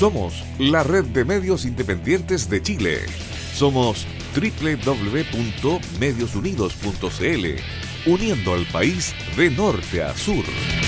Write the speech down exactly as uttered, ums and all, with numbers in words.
Somos la red de medios independientes de Chile. Somos doble u doble u doble u punto medios unidos punto c l, uniendo al país de norte a sur.